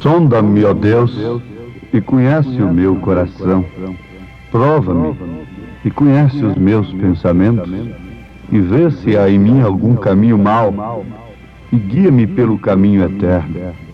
Sonda-me, ó Deus, e conhece o meu coração. Prova-me e conhece os meus pensamentos, e vê se há em mim algum caminho mau, e guia-me pelo caminho eterno.